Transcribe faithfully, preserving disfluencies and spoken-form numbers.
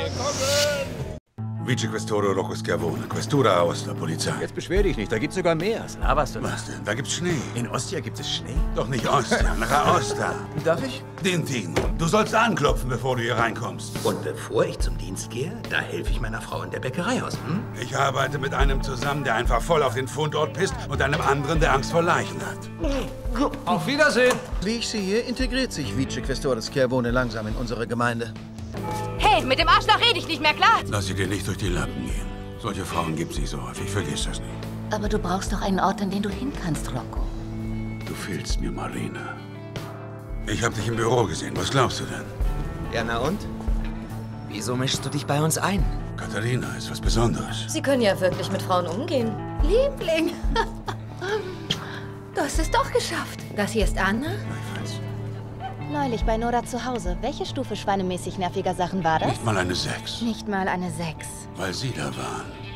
kommen! Vicequestore Rocco Schiavone, Questura Aosta, Polizei. Jetzt beschwer dich nicht, da gibt's sogar mehr. Was laberst du? Was denn? Da gibt's Schnee. In Ostia gibt es Schnee? Doch nicht Ostia, nach Aosta. Darf ich? Dintin, du sollst anklopfen, bevor du hier reinkommst. Und bevor ich zum Dienst gehe, da helfe ich meiner Frau in der Bäckerei aus, hm? Ich arbeite mit einem zusammen, der einfach voll auf den Fundort pisst und einem anderen, der Angst vor Leichen hat. Auf Wiedersehen! Wie ich sehe, integriert sich Vicequestore Schiavone langsam in unsere Gemeinde. Hey, mit dem Arschloch rede ich nicht mehr, klar? Lass sie dir nicht durch die Lappen gehen. Solche Frauen gibt's nicht so häufig, vergiss das nicht. Aber du brauchst doch einen Ort, an den du hin kannst, Rocco. Du fehlst mir, Marina. Ich hab dich im Büro gesehen, was glaubst du denn? Ja, na und? Wieso mischst du dich bei uns ein? Katharina ist was Besonderes. Sie können ja wirklich mit Frauen umgehen. Liebling, du hast es doch geschafft. Das hier ist Anna? Gleichfalls. Neulich bei Nora zu Hause. Welche Stufe schweinemäßig nerviger Sachen war das? Nicht mal eine Sechs. Nicht mal eine sechs. Weil sie da waren.